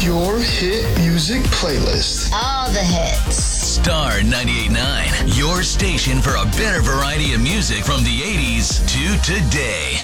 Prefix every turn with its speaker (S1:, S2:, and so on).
S1: Your hit music playlist.
S2: All the hits.
S3: Star 98.9, your station for a better variety of music from the 80s to today.